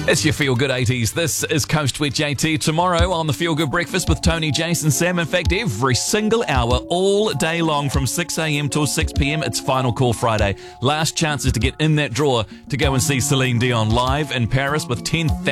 It's your Feel Good 80s. This is Coast with JT. Tomorrow on the Feel Good Breakfast with Tony, Jason, Sam. In fact, every single hour, all day long from 6 a.m. till 6 p.m. It's Final Call Friday. Last chances to get in that draw to go and see Celine Dion live in Paris with 10,000